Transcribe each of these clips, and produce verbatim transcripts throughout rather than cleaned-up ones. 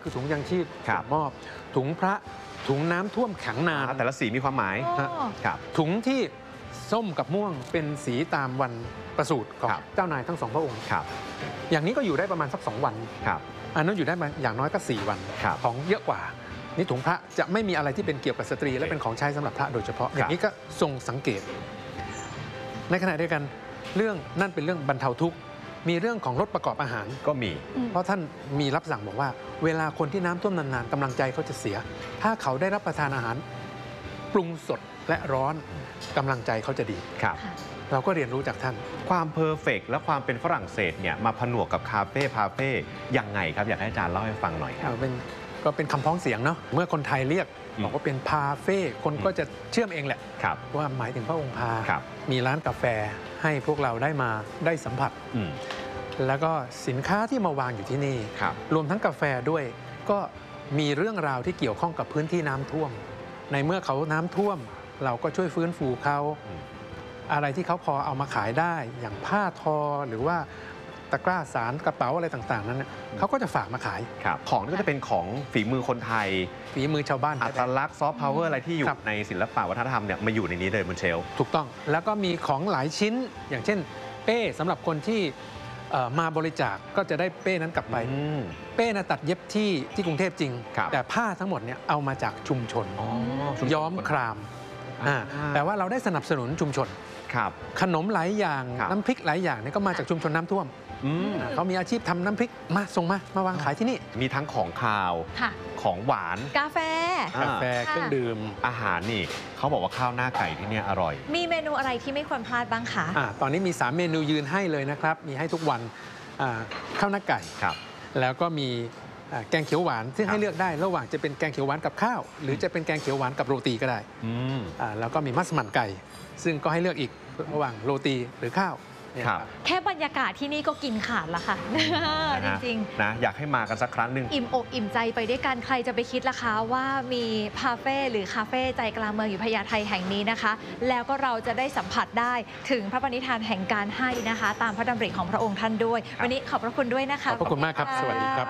คือถุงยังชีพมอบถุงพระถุงน้ำท่วมขังนานแต่ละสีมีความหมายครับถุงที่ส้มกับม่วงเป็นสีตามวันประสูติของเจ้านายทั้งสองพระองค์อย่างนี้ก็อยู่ได้ประมาณสักสองวันอันนั้นอยู่ได้อย่างน้อยก็สี่วันของเยอะกว่านี่ถุงพระจะไม่มีอะไรที่เป็นเกี่ยวกับสตรีและเป็นของใช้สำหรับพระโดยเฉพาะอย่างนี้ก็ทรงสังเกตในขณะเดียวกันเรื่องนั่นเป็นเรื่องบรรเทาทุกข์มีเรื่องของรถประกอบอาหารก็มีเพราะท่านมีรับสั่งบอกว่าเวลาคนที่น้ำท่วมนานๆกำลังใจเขาจะเสียถ้าเขาได้รับประทานอาหารปรุงสดและร้อนกำลังใจเขาจะดีครับเราก็เรียนรู้จากท่านความเพอร์เฟกต์และความเป็นฝรั่งเศสเนี่ยมาผนวกกับคาเฟ่พาเฟ่ยังไงครับอยากให้อาจารย์เล่าให้ฟังหน่อยครับเป็นก็เป็นคำพ้องเสียงเนาะเมื่อคนไทยเรียกบอกว่าเป็นพาเฟ่คนก็จะเชื่อมเองแหละว่าหมายถึงพระองค์พามีร้านกาแฟให้พวกเราได้มาได้สัมผัสแล้วก็สินค้าที่มาวางอยู่ที่นี่รวมทั้งกาแฟด้วยก็มีเรื่องราวที่เกี่ยวข้องกับพื้นที่น้ำท่วมในเมื่อเขาน้ำท่วมเราก็ช่วยฟื้นฟูเขาอะไรที่เขาพอเอามาขายได้อย่างผ้าทอหรือว่าตะกร้าสารกระเป๋าอะไรต่างๆนั้นเขาก็จะฝากมาขายของก็จะเป็นของฝีมือคนไทยฝีมือชาวบ้านอัตลักษณ์ซอฟต์พาวเวอร์อะไรที่อยู่ในศิลปะวัฒนธรรมเนี่ยมาอยู่ในนี้เลยบนเชลฟ์ถูกต้องแล้วก็มีของหลายชิ้นอย่างเช่นเป้สำหรับคนที่มาบริจาคก็จะได้เป้นั้นกลับไปเป้นะตัดเย็บที่ที่กรุงเทพจริงแต่ผ้าทั้งหมดเนี่ยเอามาจากชุมชนย้อมครามแต่ว่าเราได้สนับสนุนชุมชนขนมหลายอย่างน้ำพริกหลายอย่างนี่ก็มาจากชุมชนน้ำท่วมเขามีอาชีพทำน้ำพริกมาส่งมามาวางขายที่นี่มีทั้งของคาวของหวานกาแฟกาแฟเครื่องดื่มอาหารนี่เขาบอกว่าข้าวหน้าไก่ที่นี่อร่อยมีเมนูอะไรที่ไม่ควรพลาดบ้างคะตอนนี้มีสามเมนูยืนให้เลยนะครับมีให้ทุกวันข้าวหน้าไก่แล้วก็มีแกงเขียวหวานซึ่งให้เลือกได้ระหว่างจะเป็นแกงเขียวหวานกับข้าวหรือจะเป็นแกงเขียวหวานกับโรตีก็ได้แล้วก็มีมัสมั่นไก่ซึ่งก็ให้เลือกอีกระหว่างโรตีหรือข้าวแค่บรรยากาศที่นี่ก็กินขาดละค่ะจริงๆนะอยากให้มากันสักครั้งหนึ่งอิ่มอกอิ่มใจไปด้วยกันใครจะไปคิดล่ะคะว่ามีพาเฟ่หรือคาเฟ่ใจกลางเมืองอยู่พญาไทแห่งนี้นะคะแล้วก็เราจะได้สัมผัสได้ถึงพระปณิธานแห่งการให้นะคะตามพระดำริของพระองค์ท่านด้วยวันนี้ขอบพระคุณด้วยนะคะขอบพระคุณมากครับสวัสดีครับ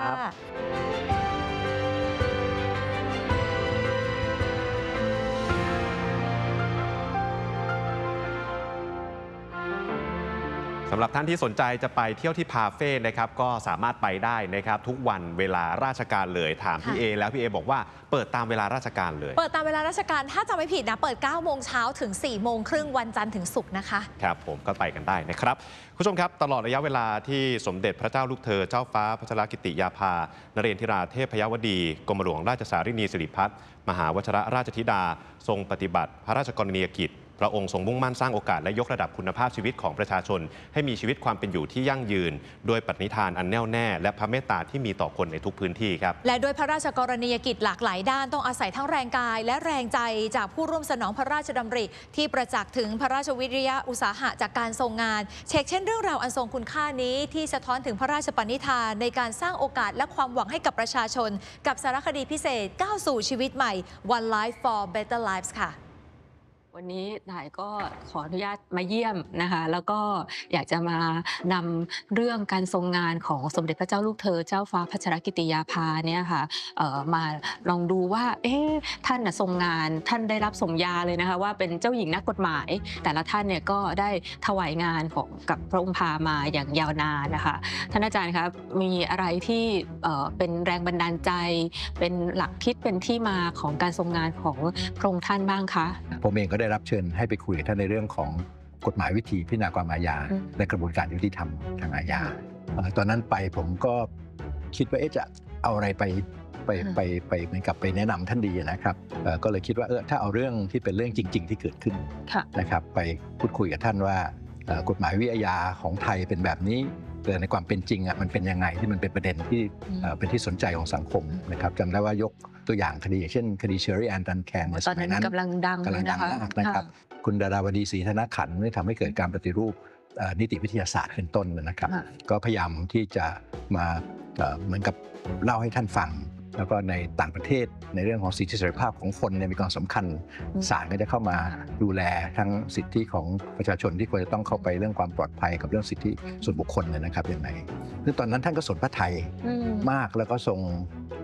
สำหรับท่านที่สนใจจะไปเที่ยวที่พาเฟ่นะครับก็สามารถไปได้นะครับทุกวันเวลาราชการเลยถามพี่เอแล้วพี่เอบอกว่าเปิดตามเวลาราชการเลยเปิดตามเวลาราชการถ้าจำไม่ผิดนะเปิดเก้าโมงเช้าถึงสี่โมงครึ่งวันจันทร์ถึงศุกร์นะคะครับผมก็ไปกันได้นะครับคุณผู้ชมครับตลอดระยะเวลาที่สมเด็จพระเจ้าลูกเธอเจ้าฟ้าพัชรกิติยาภานเรนทิราเทพยวดีกรมหลวงราชสารินีสิริพัฒน์มหาวชิรราชธิดาทรงปฏิบัติพระราชกรณียกิจพระองค์ทรงมุ่งมั่นสร้างโอกาสและยกระดับคุณภาพชีวิตของประชาชนให้มีชีวิตความเป็นอยู่ที่ยั่งยืนโดยปณิธานอันแน่วแน่และพระเมตตาที่มีต่อคนในทุกพื้นที่ครับและโดยพระราชกรณียกิจหลากหลายด้านต้องอาศัยทั้งแรงกายและแรงใจจากผู้ร่วมสนองพระราชดำริที่ประจักษ์ถึงพระราชวิริยะอุตสาหะจากการทรงงานเช็คเช่นเรื่องราวอันทรงคุณค่านี้ที่สะท้อนถึงพระราชปณิธานในการสร้างโอกาสและความหวังให้กับประชาชนกับสารคดีพิเศษก้าวสู่ชีวิตใหม่ One Life for Better Lives ค่ะวันนี้นายก็ขออนุญาตมาเยี่ยมนะคะแล้วก็อยากจะมานำเรื่องการทรงงานของสมเด็จพระเจ้าลูกเธอเจ้าฟ้าพัชรกิติยาภาเนี่ยค่ะมาลองดูว่าเอ๊ะท่านทรงงานท่านได้รับสมญาเลยนะคะว่าเป็นเจ้าหญิงนักกฎหมายแต่ละท่านเนี่ยก็ได้ถวายงานของกับพระองค์พามาอย่างยาวนานนะคะท่านอาจารย์ครับมีอะไรที่เป็นแรงบันดาลใจเป็นหลักคิดเป็นที่มาของการทรงงานของพระองค์ท่านบ้างคะผมเองก็ได้รับเชิญให้ไปคุยกับท่านในเรื่องของกฎหมายวิธีพิจารณาความอาญาและกระบวนการยุติธรรมทางอาญาตอนนั้นไปผมก็คิดว่าจะเอาอะไรไปไปไปไปเหมือนกับไปแนะนำท่านดีนะครับก็เลยคิดว่าเออถ้าเอาเรื่องที่เป็นเรื่องจริงๆที่เกิดขึ้นนะครับไปพูดคุยกับท่านว่ากฎหมายวิทยาของไทยเป็นแบบนี้แต่ในความเป็นจริงอ่ะมันเป็นยังไงที่มันเป็นประเด็นที่เป็นที่สนใจของสังคมนะครับจำได้ว่ายกตัวอย่างคดีอย่างเช่นคดีเชอรี่แอนดันแคนตอนนั้นกำลังดังกำลังดังมากนะครับคุณดาราวดีศรีธนขันธ์ได้ทำให้เกิดการปฏิรูปนิติวิทยาศาสตร์เป็นต้นนะครับก็พยายามที่จะมาเหมือนกับเล่าให้ท่านฟังแล้วก็ในต่างประเทศในเรื่องของสิทธิเสรีภาพของคนเนี่ยมีความสำคัญศาลก็จะเข้ามาดูแลทั้งสิทธิของประชาชนที่ควรจะต้องเข้าไปเรื่องความปลอดภัยกับเรื่องสิทธิส่วนบุคคลเนี่ยนะครับอย่างไรซึ่งตอนนั้นท่านก็สนพระทัยมากแล้วก็ทรง